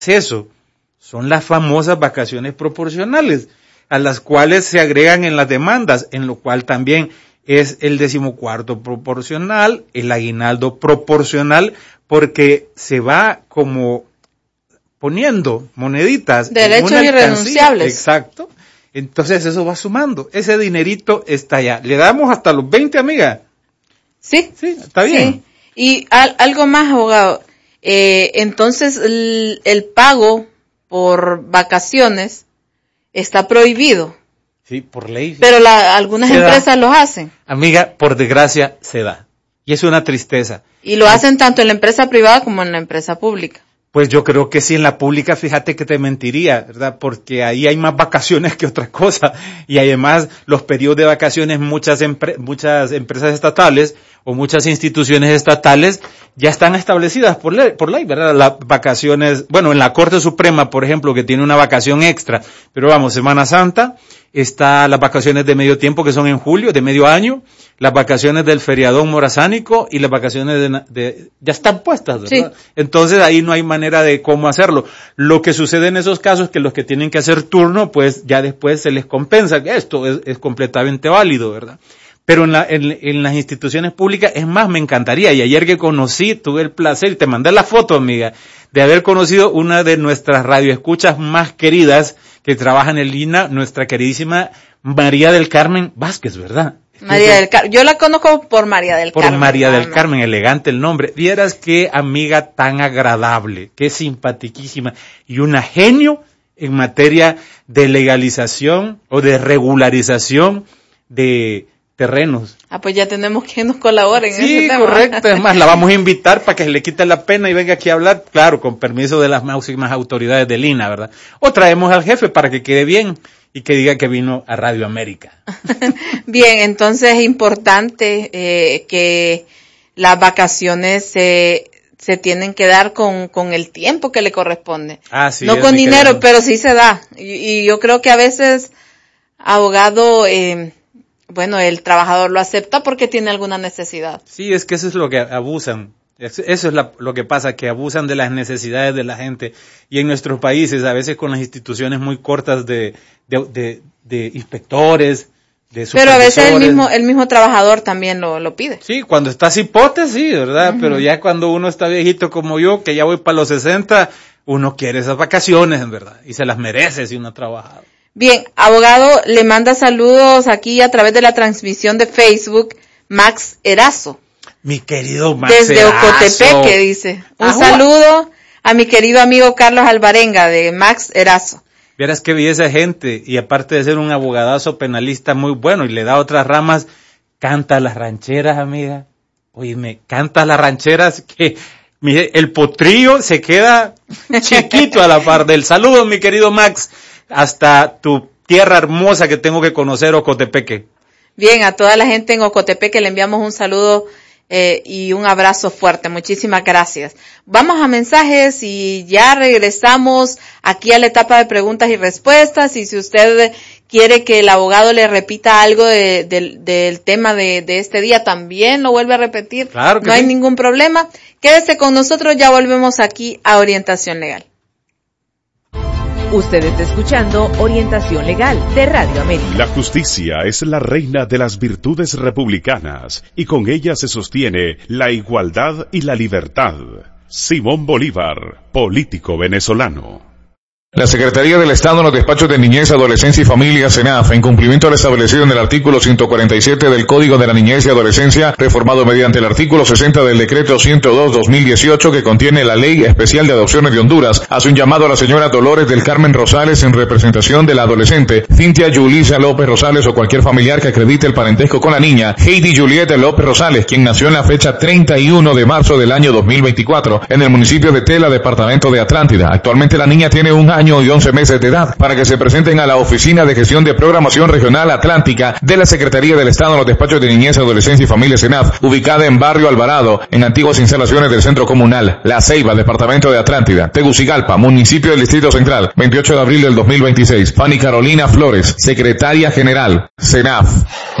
eso? Son las famosas vacaciones proporcionales, a las cuales se agregan en las demandas, en lo cual también es el 14º proporcional, el aguinaldo proporcional, porque se va como poniendo moneditas. Derechos irrenunciables. Exacto. Entonces eso va sumando. Ese dinerito está allá. ¿Le damos hasta los 20, amiga? Sí. Sí, está bien. Sí. Y algo más, abogado. Entonces el pago por vacaciones está prohibido. Sí, por ley. Pero algunas empresas lo hacen. Amiga, por desgracia se da. Y es una tristeza. Y lo hacen tanto en la empresa privada como en la empresa pública. Pues yo creo que sí, en la pública, fíjate que te mentiría, ¿verdad? Porque ahí hay más vacaciones que otra cosa. Y además, los periodos de vacaciones, muchas empresas estatales o muchas instituciones estatales ya están establecidas por ley, ¿verdad? Las vacaciones, bueno, en la Corte Suprema, por ejemplo, que tiene una vacación extra, pero vamos, Semana Santa, está las vacaciones de medio tiempo que son en julio, de medio año, las vacaciones del feriadón morazánico y las vacaciones ya están puestas, ¿verdad? Sí. Entonces ahí no hay manera de cómo hacerlo. Lo que sucede en esos casos es que los que tienen que hacer turno, pues ya después se les compensa. Esto es completamente válido, ¿verdad? Pero en las instituciones públicas, es más, me encantaría, y ayer que conocí, tuve el placer, y te mandé la foto, amiga, de haber conocido una de nuestras radioescuchas más queridas, que trabaja en el INAH, nuestra queridísima María del Carmen Vázquez, ¿verdad? María del Carmen, yo la conozco por María del Carmen. Por María del Carmen, elegante el nombre. Vieras qué amiga tan agradable, qué simpatiquísima, y una genio en materia de legalización o de regularización de terrenos. Pues ya tenemos que nos colaboren en ese tema. Sí, correcto. Es más, la vamos a invitar para que se le quite la pena y venga aquí a hablar, claro, con permiso de las máximas autoridades del INAH, ¿verdad? O traemos al jefe para que quede bien y que diga que vino a Radio América. Bien, entonces es importante que las vacaciones se tienen que dar con el tiempo que le corresponde. Sí, no con dinero, pero sí se da. Y yo creo que a veces, abogado, bueno, el trabajador lo acepta porque tiene alguna necesidad. Sí, es que eso es lo que abusan. Eso es lo que pasa, que abusan de las necesidades de la gente. Y en nuestros países, a veces con las instituciones muy cortas de inspectores, de supervisores. Pero a veces el mismo trabajador también lo pide. Sí, cuando está cipote, sí, ¿verdad? Uh-huh. Pero ya cuando uno está viejito como yo, que ya voy para los 60, uno quiere esas vacaciones, en verdad. Y se las merece si uno ha trabajado. Bien, abogado, le manda saludos aquí a través de la transmisión de Facebook, Max Erazo. Mi querido Max Desde Erazo. Ocotepeque, dice. Un saludo a mi querido amigo Carlos Alvarenga, de Max Erazo. Vieras qué belleza gente, y aparte de ser un abogadazo penalista muy bueno, y le da otras ramas, canta las rancheras, amiga. Oye, canta las rancheras que el potrillo se queda chiquito a la par del saludo, mi querido Max. Hasta tu tierra hermosa que tengo que conocer, Ocotepeque. Bien, a toda la gente en Ocotepeque le enviamos un saludo y un abrazo fuerte. Muchísimas gracias. Vamos a mensajes y ya regresamos aquí a la etapa de preguntas y respuestas. Y si usted quiere que el abogado le repita algo del tema de este día, también lo vuelve a repetir. Claro que no hay ningún problema. Quédese con nosotros, ya volvemos aquí a Orientación Legal. Usted está escuchando Orientación Legal de Radio América. La justicia es la reina de las virtudes republicanas y con ella se sostiene la igualdad y la libertad. Simón Bolívar, político venezolano. La Secretaría del Estado en los despachos de Niñez, Adolescencia y Familia, SENAF, en cumplimiento al establecido en el artículo 147 del Código de la Niñez y Adolescencia, reformado mediante el artículo 60 del Decreto 102/2018, que contiene la Ley Especial de Adopciones de Honduras, hace un llamado a la señora Dolores del Carmen Rosales en representación de la adolescente Cintia Yulisa López Rosales o cualquier familiar que acredite el parentesco con la niña Heidi Julieta López Rosales, quien nació en la fecha 31 de marzo del año 2024 en el municipio de Tela, departamento de Atlántida. Actualmente la niña tiene 1 año y 11 meses de edad, para que se presenten a la Oficina de Gestión de Programación Regional Atlántica de la Secretaría del Estado en los despachos de Niñez, Adolescencia y Familia SENAF, ubicada en Barrio Alvarado, en antiguas instalaciones del Centro Comunal La Ceiba, departamento de Atlántida. Tegucigalpa, municipio del Distrito Central, 28 de abril del 2026. Fanny Carolina Flores, Secretaria General, SENAF.